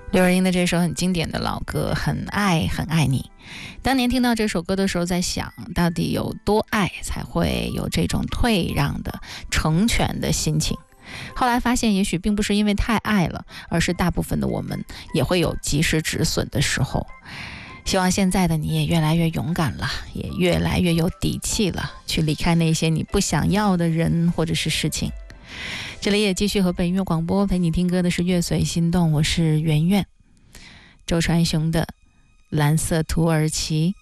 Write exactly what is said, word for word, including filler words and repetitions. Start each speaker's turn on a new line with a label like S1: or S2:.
S1: 刘若英的这首很经典的老歌《很爱很爱你》，当年听到这首歌的时候在想，到底有多爱才会有这种退让的成全的心情。后来发现也许并不是因为太爱了，而是大部分的我们也会有及时止损的时候。希望现在的你也越来越勇敢了，也越来越有底气了，去离开那些你不想要的人或者是事情。这里也继续和北音乐广播陪你听歌的是乐随心动，我是圆圆。周传雄的蓝色土耳其。